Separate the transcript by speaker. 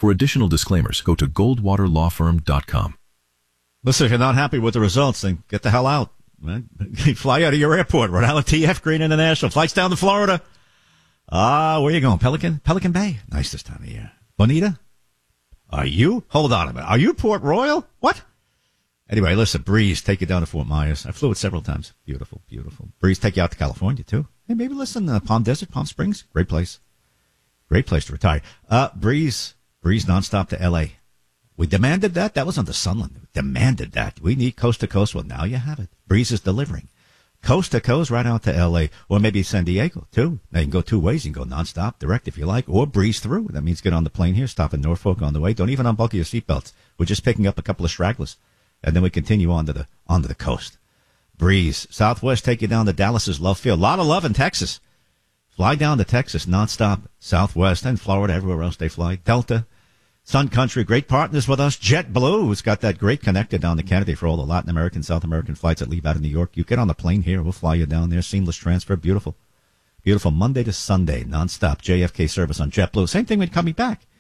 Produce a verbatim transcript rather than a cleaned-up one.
Speaker 1: For additional disclaimers, go to goldwater law firm dot com.
Speaker 2: Listen, if you're not happy with the results, then get the hell out. Right? Fly out of your airport. Rhode Island T F Green International. Flights down to Florida. Ah, uh, where you going? Pelican? Pelican Bay? Nice this time of year. Bonita? Are you? Hold on a minute. Are you Port Royal? What? Anyway, listen, Breeze, take you down to Fort Myers. I flew it several times. Beautiful, beautiful. Breeze, take you out to California, too. Hey, maybe listen, uh, Palm Desert, Palm Springs. Great place. Great place to retire. Uh, Breeze, Breeze nonstop to L A. We demanded that. That was on the Sunland. We demanded that. We need coast to coast. Well, now you have it. Breeze is delivering. Coast to coast right out to L A, or maybe San Diego, too. Now, you can go two ways. You can go nonstop, direct if you like, or breeze through. That means get on the plane here, stop in Norfolk on the way. Don't even unbuckle your seatbelts. We're just picking up a couple of stragglers, and then we continue on to the, onto the coast. Breeze. Southwest take you down to Dallas's Love Field. A lot of love in Texas. Fly down to Texas nonstop. Southwest and Florida, everywhere else they fly. Delta. Sun Country, great partners with us. JetBlue, who's got that great connector down to Kennedy for all the Latin American, South American flights that leave out of New York. You get on the plane here, we'll fly you down there. Seamless transfer, beautiful. Beautiful Monday to Sunday, nonstop J F K service on JetBlue. Same thing when coming back.